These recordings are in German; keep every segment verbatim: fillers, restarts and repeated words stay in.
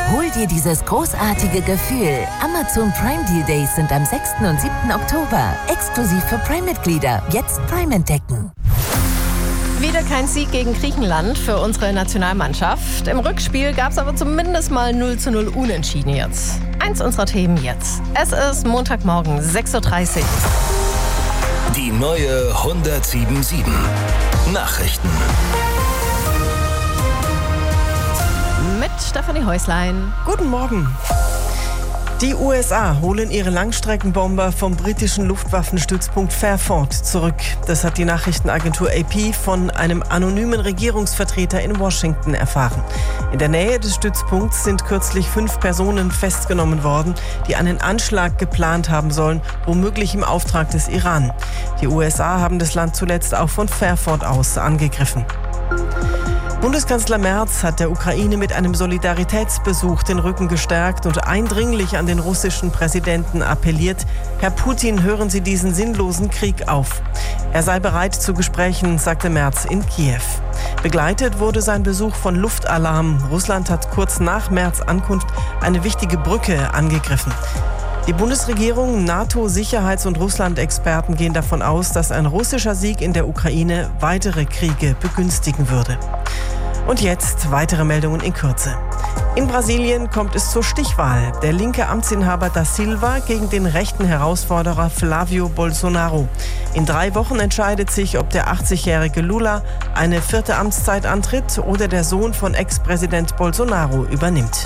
Hol dir dieses großartige Gefühl. Amazon Prime Deal Days sind am sechsten und siebten Oktober. Exklusiv für Prime-Mitglieder. Jetzt Prime entdecken. Wieder kein Sieg gegen Griechenland für unsere Nationalmannschaft. Im Rückspiel gab es aber zumindest mal null zu null Unentschieden jetzt. Eins unserer Themen jetzt. Es ist Montagmorgen, sechs Uhr dreißig. Die neue hundertsieben sieben. Nachrichten. Mit Stefanie Häuslein. Guten Morgen. Die U S A holen ihre Langstreckenbomber vom britischen Luftwaffenstützpunkt Fairford zurück. Das hat die Nachrichtenagentur A P von einem anonymen Regierungsvertreter in Washington erfahren. In der Nähe des Stützpunkts sind kürzlich fünf Personen festgenommen worden, die einen Anschlag geplant haben sollen, womöglich im Auftrag des Iran. Die U S A haben das Land zuletzt auch von Fairford aus angegriffen. Bundeskanzler Merz hat der Ukraine mit einem Solidaritätsbesuch den Rücken gestärkt und eindringlich an den russischen Präsidenten appelliert: Herr Putin, hören Sie diesen sinnlosen Krieg auf. Er sei bereit zu Gesprächen, sagte Merz in Kiew. Begleitet wurde sein Besuch von Luftalarm. Russland hat kurz nach Merz' Ankunft eine wichtige Brücke angegriffen. Die Bundesregierung, NATO, Sicherheits- und Russland-Experten gehen davon aus, dass ein russischer Sieg in der Ukraine weitere Kriege begünstigen würde. Und jetzt weitere Meldungen in Kürze. In Brasilien kommt es zur Stichwahl. Der linke Amtsinhaber Da Silva gegen den rechten Herausforderer Flávio Bolsonaro. In drei Wochen entscheidet sich, ob der achtzigjährige Lula eine vierte Amtszeit antritt oder der Sohn von Ex-Präsident Bolsonaro übernimmt.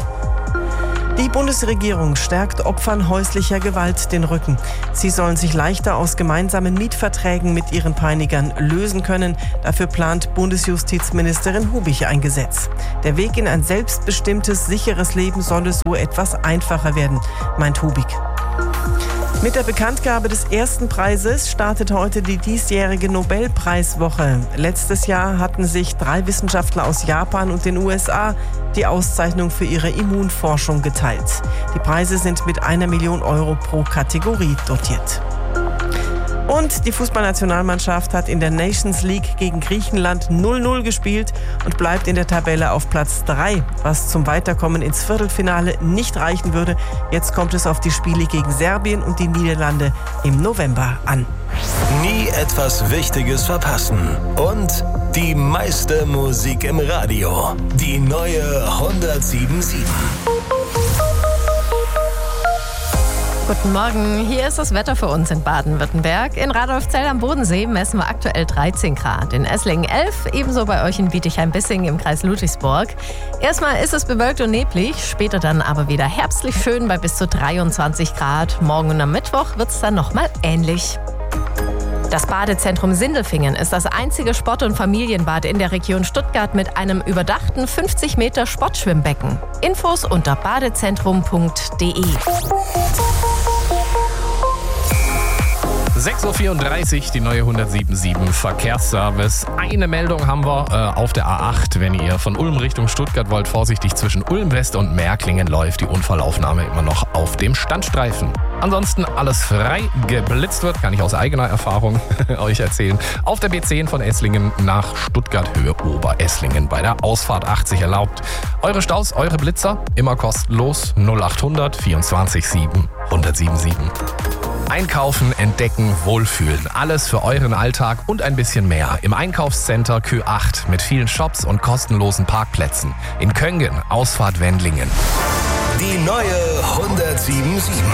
Die Bundesregierung stärkt Opfern häuslicher Gewalt den Rücken. Sie sollen sich leichter aus gemeinsamen Mietverträgen mit ihren Peinigern lösen können. Dafür plant Bundesjustizministerin Hubich ein Gesetz. Der Weg in ein selbstbestimmtes, sicheres Leben solle so etwas einfacher werden, meint Hubich. Mit der Bekanntgabe des ersten Preises startet heute die diesjährige Nobelpreiswoche. Letztes Jahr hatten sich drei Wissenschaftler aus Japan und den U S A die Auszeichnung für ihre Immunforschung geteilt. Die Preise sind mit einer Million Euro pro Kategorie dotiert. Und die Fußballnationalmannschaft hat in der Nations League gegen Griechenland null null gespielt und bleibt in der Tabelle auf Platz drei, was zum Weiterkommen ins Viertelfinale nicht reichen würde. Jetzt kommt es auf die Spiele gegen Serbien und die Niederlande im November an. Nie etwas Wichtiges verpassen. Und die meiste Musik im Radio. Die neue hundertsieben sieben. Guten Morgen, hier ist das Wetter für uns in Baden-Württemberg. In Radolfzell am Bodensee messen wir aktuell dreizehn Grad, in Esslingen elf, ebenso bei euch in Bietigheim-Bissingen im Kreis Ludwigsburg. Erstmal ist es bewölkt und neblig, später dann aber wieder herbstlich schön bei bis zu dreiundzwanzig Grad. Morgen und am Mittwoch wird es dann nochmal ähnlich. Das Badezentrum Sindelfingen ist das einzige Sport- und Familienbad in der Region Stuttgart mit einem überdachten fünfzig Meter Sportschwimmbecken. Infos unter badezentrum punkt de. sechs Uhr vierunddreißig, die neue hundertsieben sieben Verkehrsservice. Eine Meldung haben wir äh, auf der A acht. Wenn ihr von Ulm Richtung Stuttgart wollt, vorsichtig, zwischen Ulm West und Märklingen läuft die Unfallaufnahme immer noch auf dem Standstreifen. Ansonsten alles frei geblitzt wird, kann ich aus eigener Erfahrung euch erzählen. Auf der B zehn von Esslingen nach Stuttgart, Höhe Oberesslingen, bei der Ausfahrt achtzig erlaubt. Eure Staus, eure Blitzer, immer kostenlos. null achthundert vierundzwanzig sieben hundertsieben sieben. Einkaufen, entdecken, wohlfühlen. Alles für euren Alltag und ein bisschen mehr. Im Einkaufscenter Kö acht mit vielen Shops und kostenlosen Parkplätzen. In Köngen, Ausfahrt Wendlingen. Die neue hundertsieben sieben.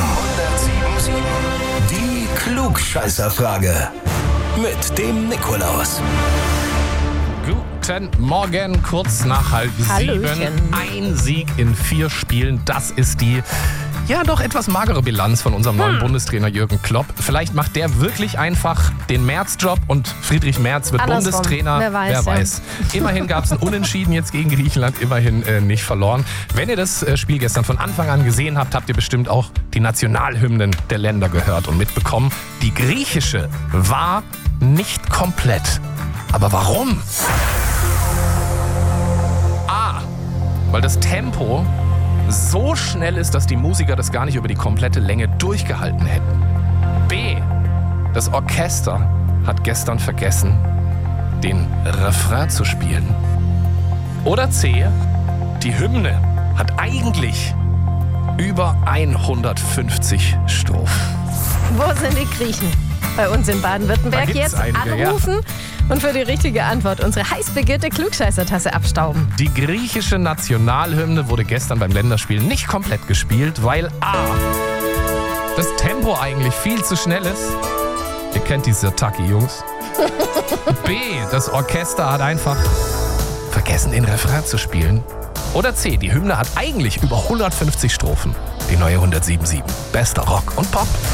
Die Klugscheißerfrage. Mit dem Nikolaus. Guten Morgen, kurz nach halb sieben. Hallöchen. Ein Sieg in vier Spielen, das ist die ja doch etwas magere Bilanz von unserem neuen hm. Bundestrainer Jürgen Klopp. Vielleicht macht der wirklich einfach den Merz-Job und Friedrich Merz wird Andersrum. Bundestrainer. Wer weiß. Wer weiß. Ja. Immerhin gab es ein Unentschieden jetzt gegen Griechenland, immerhin äh, nicht verloren. Wenn ihr das äh, Spiel gestern von Anfang an gesehen habt, habt ihr bestimmt auch die Nationalhymnen der Länder gehört und mitbekommen. Die griechische war nicht komplett. Aber warum? A. Weil das Tempo so schnell ist, dass die Musiker das gar nicht über die komplette Länge durchgehalten hätten. B. Das Orchester hat gestern vergessen, den Refrain zu spielen. Oder C. Die Hymne hat eigentlich über hundertfünfzig Strophen. Wo sind die Griechen? Bei uns in Baden-Württemberg. Da gibt's Jetzt einige, anrufen ja. und für die richtige Antwort unsere heiß begehrte Klugscheißertasse abstauben. Die griechische Nationalhymne wurde gestern beim Länderspiel nicht komplett gespielt, weil A. das Tempo eigentlich viel zu schnell ist. Ihr kennt die Sirtaki-Jungs. B. das Orchester hat einfach vergessen, den Refrain zu spielen. Oder C. die Hymne hat eigentlich über hundertfünfzig Strophen. Die neue hundertsieben Komma sieben. Bester Rock und Pop.